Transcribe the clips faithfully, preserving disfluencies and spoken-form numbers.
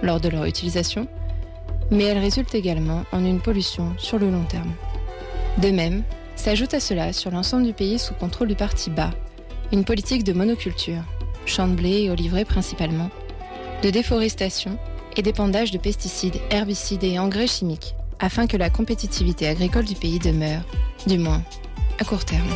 lors de leur utilisation, mais elles résultent également en une pollution sur le long terme. De même, s'ajoute à cela, sur l'ensemble du pays sous contrôle du parti bas, une politique de monoculture, champs de blé et oliveraies principalement, de déforestation et d'épandage de pesticides, herbicides et engrais chimiques, afin que la compétitivité agricole du pays demeure, du moins à court terme.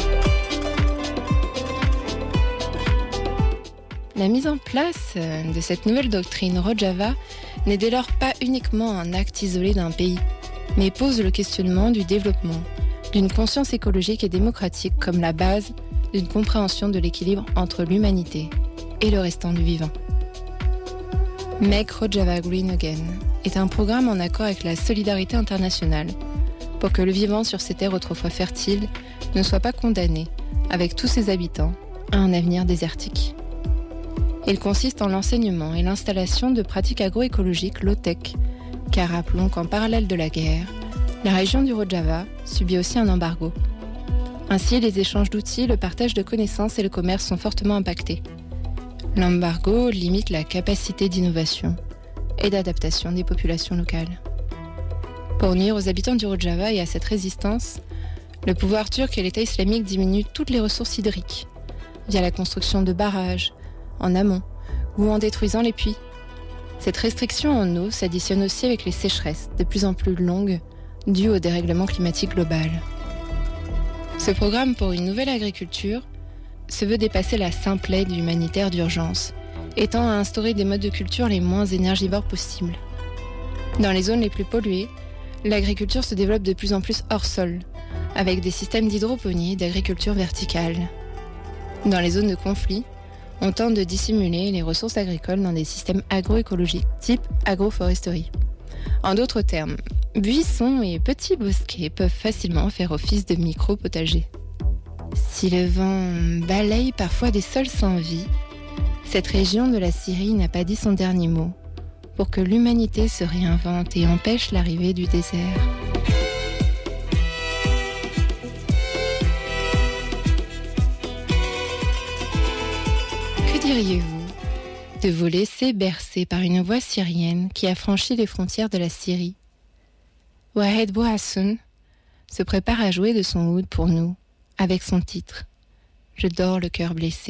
La mise en place de cette nouvelle doctrine Rojava n'est dès lors pas uniquement un acte isolé d'un pays, mais pose le questionnement du développement, d'une conscience écologique et démocratique comme la base d'une compréhension de l'équilibre entre l'humanité et le restant du vivant. Make Rojava Green Again est un programme en accord avec la solidarité internationale pour que le vivant sur ces terres autrefois fertiles ne soit pas condamné, avec tous ses habitants, à un avenir désertique. Il consiste en l'enseignement et l'installation de pratiques agroécologiques low-tech, car rappelons qu'en parallèle de la guerre, la région du Rojava subit aussi un embargo. Ainsi, les échanges d'outils, le partage de connaissances et le commerce sont fortement impactés. L'embargo limite la capacité d'innovation et d'adaptation des populations locales. Pour nuire aux habitants du Rojava et à cette résistance, le pouvoir turc et l'État islamique diminuent toutes les ressources hydriques, via la construction de barrages, en amont, ou en détruisant les puits. Cette restriction en eau s'additionne aussi avec les sécheresses de plus en plus longues dues au dérèglement climatique global. Ce programme pour une nouvelle agriculture se veut dépasser la simple aide humanitaire d'urgence et tend à instaurer des modes de culture les moins énergivores possibles. Dans les zones les plus polluées, l'agriculture se développe de plus en plus hors sol, avec des systèmes d'hydroponie et d'agriculture verticale. Dans les zones de conflit, on tente de dissimuler les ressources agricoles dans des systèmes agroécologiques, type agroforesterie. En d'autres termes, buissons et petits bosquets peuvent facilement faire office de micro-potagers. Si le vent balaye parfois des sols sans vie, cette région de la Syrie n'a pas dit son dernier mot pour que l'humanité se réinvente et empêche l'arrivée du désert. Que diriez-vous de vous laisser bercer par une voix syrienne qui a franchi les frontières de la Syrie? Wahed Bouhassoun se prépare à jouer de son oud pour nous, avec son titre « Je dors le cœur blessé ».